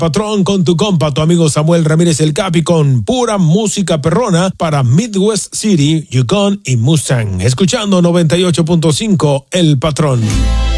Patrón con tu compa, tu amigo Samuel Ramírez el Capi, con pura música perrona para Midwest City, Yukon y Mustang. Escuchando 98.5 El Patrón.